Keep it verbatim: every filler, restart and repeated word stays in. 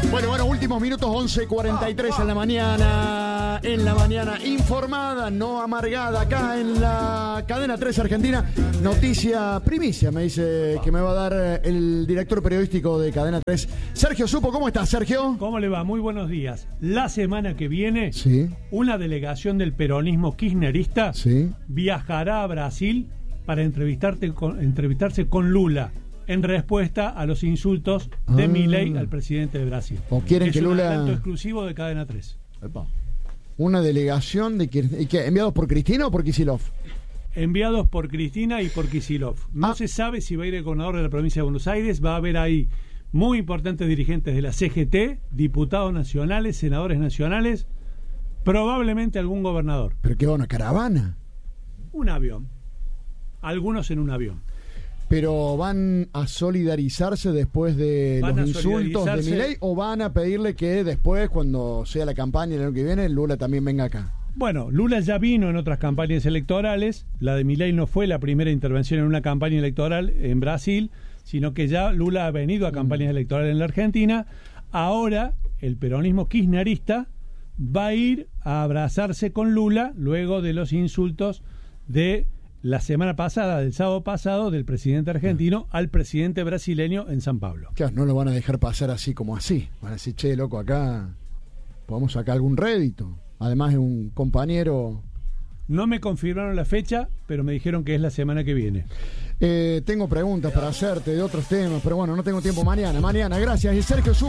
Bueno, bueno, últimos minutos, once cuarenta y tres en la mañana, en la mañana informada, no amargada, acá en la cadena tres Argentina. Noticia primicia, me dice que me va a dar el director periodístico de Cadena tres, Sergio Supo. ¿Cómo estás, Sergio? ¿Cómo le va? Muy buenos días. La semana que viene, sí, una delegación del peronismo kirchnerista sí. viajará a Brasil para entrevistarte con, entrevistarse con Lula en respuesta a los insultos de ah. Milei al presidente de Brasil. ¿O quieren es que un Lula... adelanto exclusivo de Cadena tres. Epa. Una delegación de ¿y qué, enviados por Cristina o por Kicillof? Enviados por Cristina y por Kicillof. No ah. se sabe si va a ir el gobernador de la provincia de Buenos Aires. Va a haber ahí muy importantes dirigentes de la C G T, diputados nacionales, senadores nacionales, probablemente algún gobernador. ¿Pero qué va, una caravana? Un avión. Algunos en un avión. ¿Pero van a solidarizarse después de van los insultos de Milei o van a pedirle que después, cuando sea la campaña el año que viene, Lula también venga acá? Bueno, Lula ya vino en otras campañas electorales. La de Milei no fue la primera intervención en una campaña electoral en Brasil, sino que ya Lula ha venido a campañas mm. electorales en la Argentina. Ahora el peronismo kirchnerista va a ir a abrazarse con Lula luego de los insultos de la semana pasada, del sábado pasado, del presidente argentino al presidente brasileño en San Pablo. Claro, no lo van a dejar pasar así como así. Van a decir, che, loco, acá podemos sacar algún rédito. Además es un compañero... No me confirmaron la fecha, pero me dijeron que es la semana que viene. Eh, tengo preguntas para hacerte de otros temas, pero bueno, no tengo tiempo mañana. Mañana, gracias. Y Sergio Supo.